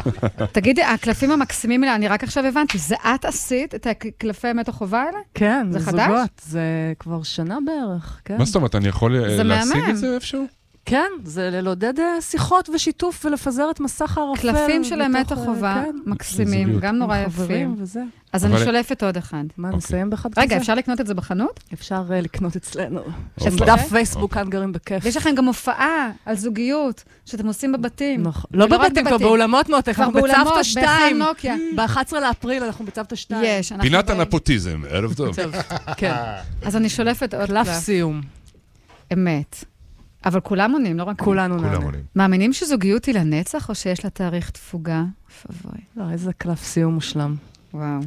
תגידי, הקלפים המקסימים האלה, אני רק עכשיו הבנתי, זה את עשית את הקלפי אמת החובה האלה? כן, זה זה חדש? זוגות, זה כבר שנה בערך, כן. מה זאת אומרת, אני יכול להשיג מהמם. את זה איפשהו? כן, זה לעודד שיחות ושיתוף ולפזר את מסך הערפל. קלפים של אמת בתוך, החובה, כן, מקסימים, זוגיות. גם נורא עם חברים יפים. וזה. אז אני אבל- שולפת עוד אחד. מה, אוקיי. נסיים באחד כזה? רגע, אפשר לקנות את זה בחנות? אפשר לקנות אצלנו. אוקיי. יש דף פייסבוק, כאן גרים בכיף. ויש לכם גם הופעה על זוגיות, שאתם עושים בבתים. נכון. לא ולא רק בבתים, כבר באולמות מותק, כבר אנחנו באולמות, בצוותא 2. בהיכל נוקיה. ב-11 לאפריל אנחנו בצוותא 2. יש. אנחנו פינת באים. הנפוטיזם, ערב טוב. טוב, כן. אז אני שולפת עוד קלף קלף. סיום. אמת. אבל כולם עונים, לא רק אני. כולנו כולם נענה. עולים. מאמינים שזוגיות היא לנצח, או שיש לה תאריך תפוגה? פבוי. לא, איזה קלף סיום מושלם. וואו.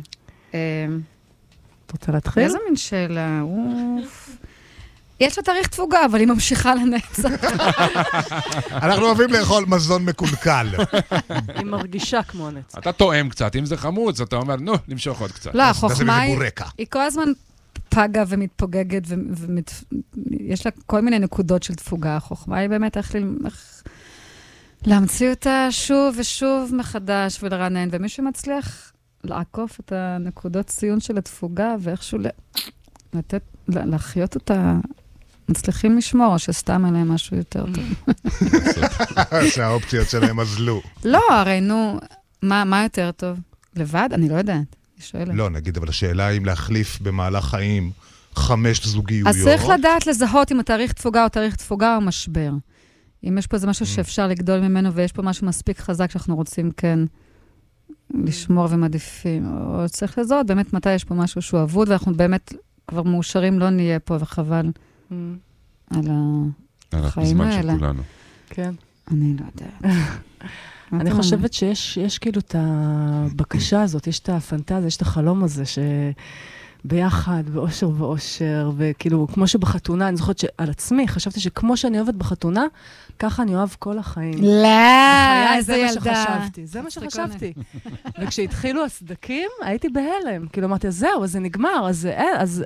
את רוצה להתחיל? איזה מין שאלה? אוף. יש לה תאריך תפוגה, אבל היא ממשיכה לנצח. אנחנו אוהבים לאכול מזון מקולקל. היא מרגישה כמו הנצח. אתה טועם קצת, אם זה חמוץ, אתה אומר, נו, נמשוך עוד קצת. לא, החוכמה תעשה היא... בזה בורקה. היא כל הזמן פגה ומתפוגגת, יש לה כל מיני נקודות של תפוגה. החוכמה היא באמת איך להמציא אותה שוב ושוב מחדש ולרענן, ומי שמצליח לעקוף את הנקודות ציון של התפוגה, ואיכשהו להחיות אותה, מצליחים לשמור, או שסתם עליהם משהו יותר טוב. שהאופציות שלהם אזלו. לא, הרי נו, מה יותר טוב? לבד? אני לא יודעת. היא שואלת. לא, נגיד, אבל השאלה אם להחליף במהלך חיים 5 זוגיות. אז צריך לדעת לזהות אם התאריך תפוגה או תאריך תפוגה או משבר. אם יש פה איזה משהו שאפשר לגדול ממנו, ויש פה משהו מספיק חזק שאנחנו רוצים כן לשמור ומעדיפים, או צריך לזהות באמת מתי יש פה משהו שהוא אבוד, ואנחנו באמת כבר מאושרים לא נהיה פה, וחבל על החיים הזמן של האלה. כולנו. כן. אני לא יודעת. אני חושבת שיש כאילו את הבקשה הזאת, יש את הפנטזיה, יש את החלום הזה, שביחד, באושר ואושר, וכאילו, כמו שבחתונה, אני זוכרת שעל עצמי, חשבתי שכמו שאני אוהבת בחתונה, ככה אני אוהב כל החיים. לא, בחיי, זה ילדה. זה מה שחשבתי, זה מה שחשבתי. וכשהתחילו הסדקים, הייתי בהלם. כאילו, אמרתי, אז זהו, אז זה נגמר, אז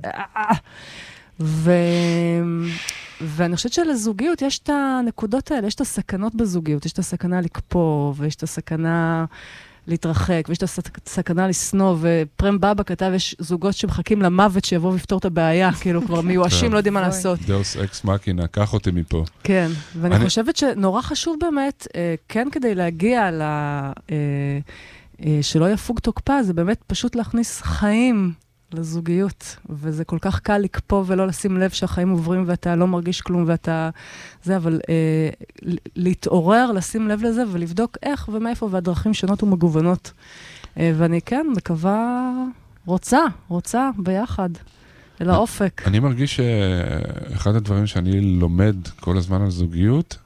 ואני חושבת שלזוגיות יש את הנקודות האלה, יש את הסכנות בזוגיות, יש את הסכנה לקפוא, ויש את הסכנה להתרחק, ויש את הסכנה לסנוע, ופרם בבא כתב, יש זוגות שמחכים למוות שיבוא ויפתור את הבעיה, כאילו כבר מיואשים, לא יודעים מה לעשות. דאוס אקס מאקינה, קח אותי מפה. כן, ואני חושבת שנורא חשוב באמת, כן כדי להגיע שלא יפוג תוקפה, זה באמת פשוט להכניס חיים לזוגיות, וזה כל כך קל לקפוא ולא לשים לב שהחיים עוברים ואתה לא מרגיש כלום ואתה... זה, אבל להתעורר, לשים לב לזה ולבדוק איך ומאיפה והדרכים שונות ומגוונות. ואני כן מקווה, רוצה ביחד, אל האופק. אני מרגיש שאחד הדברים שאני לומד כל הזמן על זוגיות,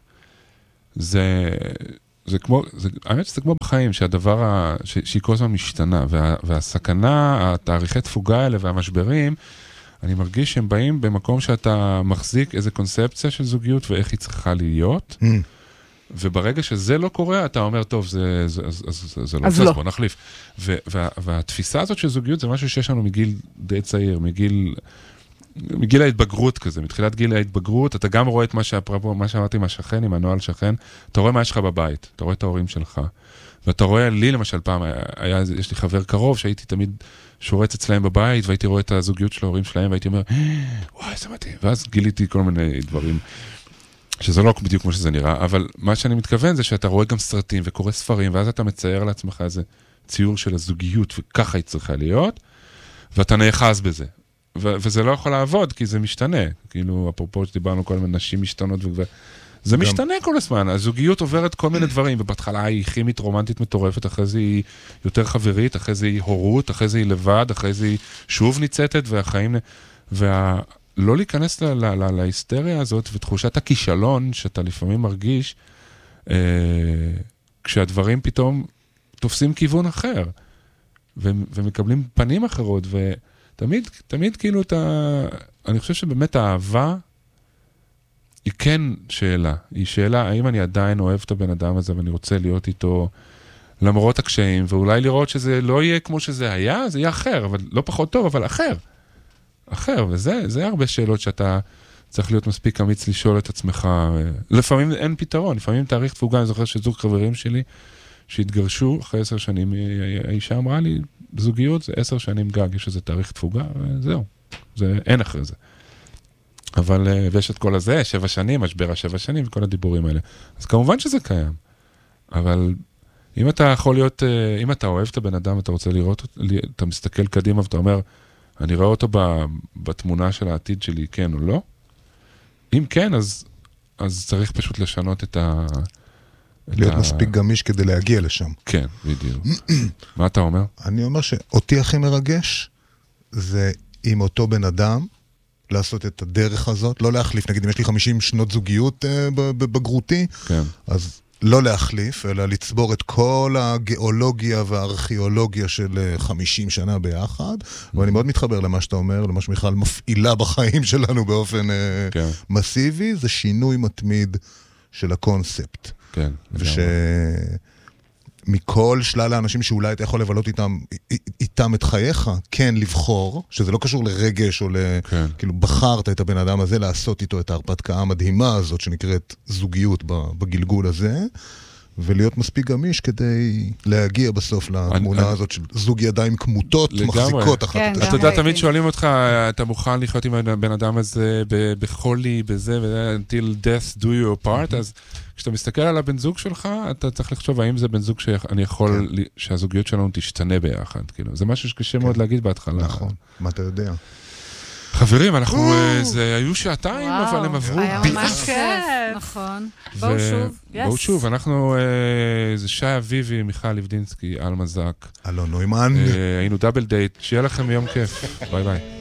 זה כמו, האמת שזה כמו בחיים, שהדבר, שהיא כל הזמן משתנה, והסכנה, התאריכי תפוגה האלה והמשברים, אני מרגיש שהם באים במקום שאתה מחזיק איזו קונספציה של זוגיות ואיך היא צריכה להיות, וברגע שזה לא קורה, אתה אומר, טוב, זה לא עושה, אז בוא נחליף. והתפיסה הזאת של זוגיות זה משהו שיש לנו מגיל די צעיר, מגיל ההתבגרות כזה, מתחילת גיל ההתבגרות, אתה גם רואה את מה שאמרתי עם השכן, עם הנועל שכן, אתה רואה מה יש לך בבית, אתה רואה את ההורים שלך, ואתה רואה לי למשל פעם, יש לי חבר קרוב שהייתי תמיד שורץ אצלהם בבית, והייתי רואה את הזוגיות של ההורים שלהם, והייתי אומר, וואי, זה מתאים, ואז גיליתי כל מיני דברים, שזה לא בדיוק כמו שזה נראה, אבל מה שאני מתכוון זה שאתה רואה גם סרטים וקורא ספרים, ואז אתה מצייר לעצמך איזה ציור של הזוגיות, וככה היא צריכה להיות, ואתה נאחז בזה. וזה לא יכול לעבוד, כי זה משתנה. כאילו, אפרופו שדיברנו כל מיני נשים משתנות, זה משתנה כל הזמן. הזוגיות עוברת כל מיני דברים, ובהתחלה היא כימית, רומנטית, מטורפת, אחרי זה היא יותר חברית, אחרי זה היא הורות, אחרי זה היא לבד, אחרי זה היא שוב ניצתת, והחיים... לא להיכנס להיסטריה הזאת, ותחושת הכישלון שאתה לפעמים מרגיש, כשהדברים פתאום תופסים כיוון אחר, ומקבלים פנים אחרות, תמיד כאילו אני חושב שבאמת האהבה היא כן שאלה. היא שאלה, האם אני עדיין אוהב את הבן אדם הזה ואני רוצה להיות איתו למרות הקשיים, ואולי לראות שזה לא יהיה כמו שזה היה, זה יהיה אחר, אבל לא פחות טוב, אבל אחר. אחר, וזה הרבה שאלות שאתה צריך להיות מספיק אמיץ לשאול את עצמך. לפעמים אין פתרון, לפעמים תאריך תפוגה, אני זוכר שזוג חברים שלי, שהתגרשו אחרי 10 שנים, האישה אמרה לי, זוגיות זה 10 שנים גג, יש איזה תאריך תפוגה, וזהו. אין אחרי זה. אבל, ויש את כל הזה, 7 שנים, משבר 7 שנים, וכל הדיבורים האלה. אז כמובן שזה קיים. אבל אם אתה יכול להיות, אם אתה אוהב את הבן אדם, אתה רוצה לראות, אתה מסתכל קדימה ואתה אומר, אני רואה אותו בתמונה של העתיד שלי, כן או לא? אם כן, אז צריך פשוט לשנות את להיות מספיק גמיש כדי להגיע לשם. כן, בדיוק. מה אתה אומר? אני אומר שאותי הכי מרגש, זה עם אותו בן אדם, לעשות את הדרך הזאת, לא להחליף, נגיד אם יש לי 50 שנות זוגיות בבגרותי, כן. אז לא להחליף, אלא לצבור את כל הגיאולוגיה והארכיאולוגיה של 50 שנה ביחד, ואני מאוד מתחבר למה שאתה אומר, למה שמיכל מפעילה בחיים שלנו באופן מסיבי, זה שינוי מתמיד של הקונספט. כן. מכל שלל האנשים שאולי אתה יכול לבלות איתם את חייך, כן לבחור, שזה לא קשור לרגש או כאילו בחרת את הבן אדם הזה לעשות איתו את ההרפתקה המדהימה הזאת שנקראת זוגיות בגלגול הזה, ולהיות מספיק גמיש כדי להגיע בסוף לתמונה הזאת של זוג ידיים כמותות, מחזיקות אחת את השנייה. אתה יודע, תמיד שואלים אותך, אתה מוכן לחיות עם הבן אדם הזה בחולי, בזה, until death do you apart, אז כשאתה מסתכל על הבן זוג שלך, אתה צריך לחשוב האם זה בן זוג שאני יכול, שהזוגיות שלנו תשתנה ביחד, כאילו. זה משהו שקשה מאוד להגיד בהתחלה. נכון, מה אתה יודע? חברים, אנחנו, זה היו שעתיים, אבל הם עברו היה ממש כיף, נכון. בואו שוב. בואו שוב, אנחנו, זה שי אביבי, מיכל לבדינסקי, אלמה זק. אלון נוימן. היינו דאבל דייט, שיהיה לכם יום כיף. ביי ביי.